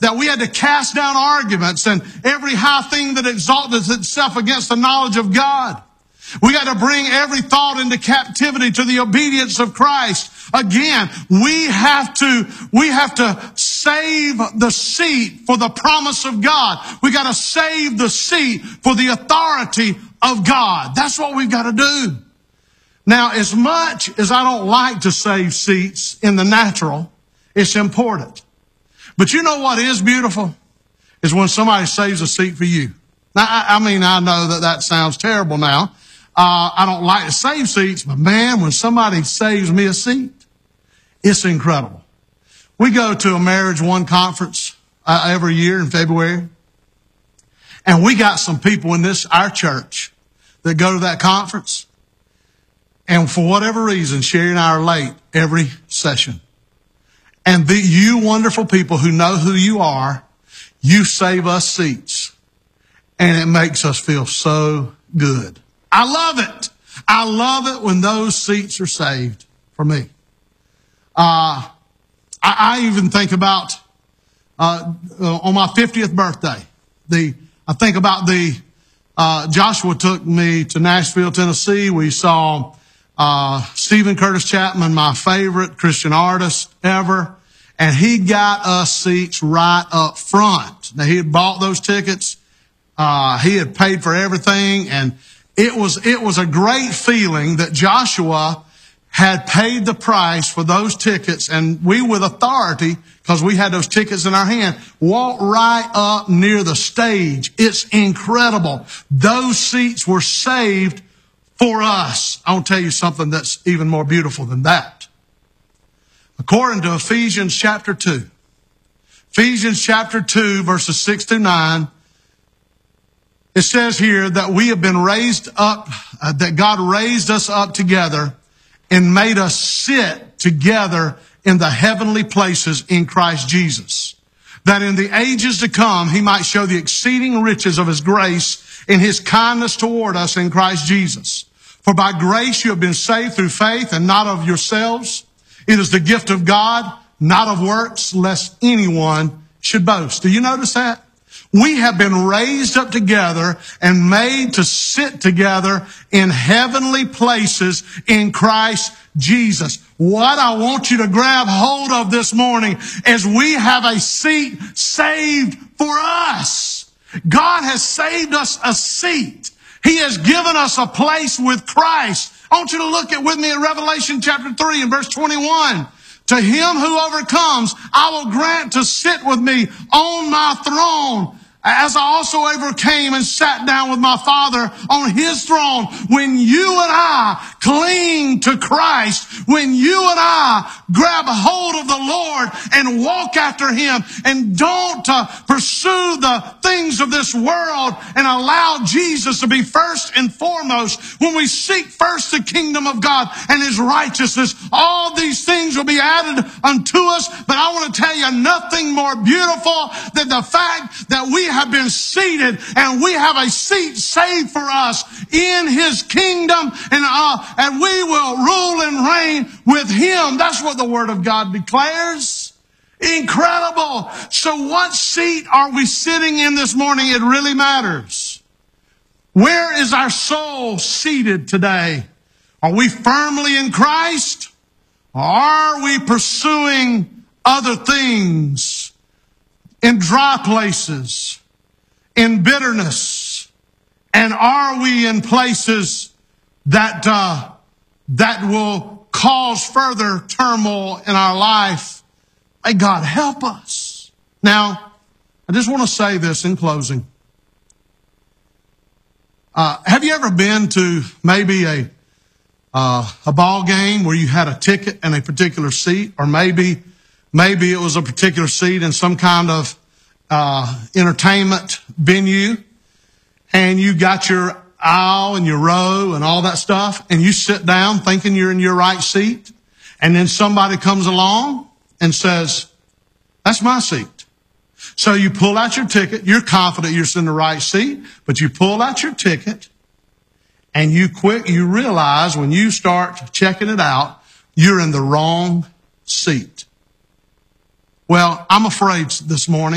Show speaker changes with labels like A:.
A: that we had to cast down arguments and every high thing that exalted itself against the knowledge of God. We got to bring every thought into captivity to the obedience of Christ. Again, we have to save the seat for the promise of God. We got to save the seat for the authority of God. That's what we've got to do. Now, as much as I don't like to save seats in the natural, it's important. But you know what is beautiful? Is when somebody saves a seat for you. Now, I know that sounds terrible now. I don't like to save seats, but man, when somebody saves me a seat, it's incredible. We go to a Marriage One conference every year in February. And we got some people in our church that go to that conference. And for whatever reason, Sherry and I are late every session. And you wonderful people who know who you are, you save us seats. And it makes us feel so good. I love it. I love it when those seats are saved for me. I even think about, on my 50th birthday, I think about Joshua took me to Nashville, Tennessee. We saw, Stephen Curtis Chapman, my favorite Christian artist ever. And he got us seats right up front. Now, he had bought those tickets. He had paid for everything. And it was a great feeling that Joshua had paid the price for those tickets. And we, with authority, because we had those tickets in our hand, walked right up near the stage. It's incredible. Those seats were saved for us. I want to tell you something that's even more beautiful than that. According to Ephesians chapter 2, Ephesians chapter 2, verses 6 through 9, it says here that we have been raised up, that God raised us up together and made us sit together in the heavenly places in Christ Jesus, that in the ages to come he might show the exceeding riches of his grace in his kindness toward us in Christ Jesus. For by grace you have been saved through faith, and not of yourselves. It is the gift of God, not of works, lest anyone should boast. Do you notice that? We have been raised up together and made to sit together in heavenly places in Christ Jesus. What I want you to grab hold of this morning is we have a seat saved for us. God has saved us a seat. He has given us a place with Christ. I want you to look with me at Revelation chapter 3 and verse 21. To him who overcomes, I will grant to sit with me on my throne, as I also overcame and sat down with my Father on his throne. When you and I cling to Christ, when you and I grab hold of the Lord and walk after him and don't pursue the things of this world and allow Jesus to be first and foremost, when we seek first the kingdom of God and his righteousness, all these things will be added unto us. But I want to tell you, nothing more beautiful than the fact that we have been seated and we have a seat saved for us in his kingdom, and we will rule and reign with him. That's what the word of God declares. Incredible. So what seat are we sitting in this morning? It really matters. Where is our soul seated today? Are we firmly in Christ? Or are we pursuing other things in dry places, in bitterness? And are we in places that will cause further turmoil in our life? May God help us. Now, I just want to say this in closing. Have you ever been to maybe a ball game where you had a ticket and a particular seat, or maybe it was a particular seat in some kind of entertainment venue, and you got your aisle and your row and all that stuff, and you sit down thinking you're in your right seat, and then somebody comes along and says, "That's my seat." So you pull out your ticket. You're confident you're in the right seat, but you pull out your ticket, and you realize when you start checking it out, you're in the wrong seat. Well, I'm afraid this morning